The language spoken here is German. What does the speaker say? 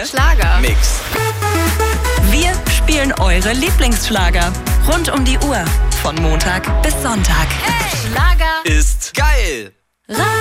Schlager. Mix. Wir spielen eure Lieblingsschlager. Rund um die Uhr. Von Montag bis Sonntag. Schlager Ist geil.